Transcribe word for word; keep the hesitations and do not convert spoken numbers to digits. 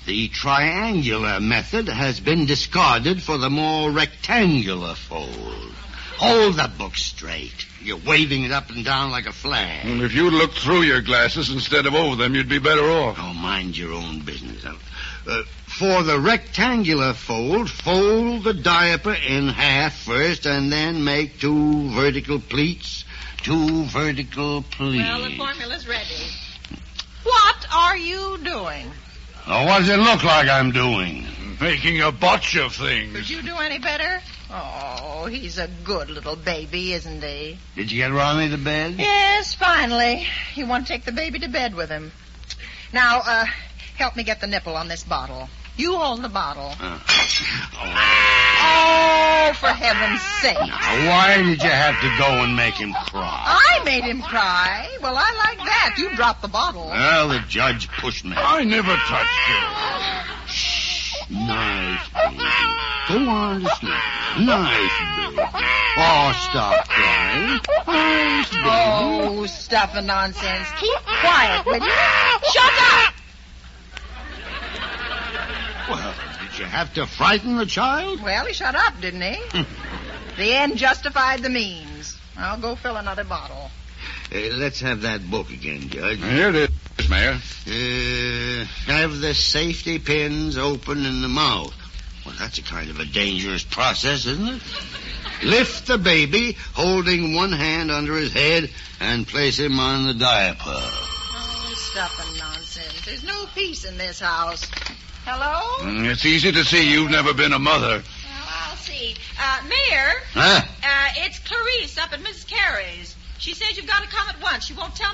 The triangular method has been discarded for the more rectangular fold. Hold the book straight. You're waving it up and down like a flag. Well, if you'd look through your glasses instead of over them, you'd be better off. Oh, mind your own business. Uh, for the rectangular fold, fold the diaper in half first and then make two vertical pleats. Two vertical pleats. Well, the formula's ready. What are you doing? Oh, what does it look like I'm doing? Making a botch of things. Could you do any better? Oh, he's a good little baby, isn't he? Did you get Ronnie to bed? Yes, finally. You want to take the baby to bed with him. Now, uh, help me get the nipple on this bottle. You hold the bottle. Uh. Oh, for heaven's sake. Now, why did you have to go and make him cry? I made him cry. Well, I like that. You dropped the bottle. Well, the judge pushed me. I never touched you. Shh. Nice, baby. Go on to sleep. Nice, baby. Oh, stop crying. Nice, baby. Oh, stuff and nonsense. Keep quiet, will you? Shut up! Well, did you have to frighten the child? Well, he shut up, didn't he? The end justified the means. I'll go fill another bottle. Uh, let's have that book again, Judge. Here it is, Mayor. Uh, have the safety pins open in the mouth. Well, that's a kind of a dangerous process, isn't it? Lift the baby, holding one hand under his head, and place him on the diaper. Oh, stuff and nonsense. There's no peace in this house. Hello? Mm, it's easy to see you've never been a mother. Well, I'll see. Uh, Mayor? Huh? Uh, it's Clarice up at Missus Carey's. She says you've got to come at once. She won't tell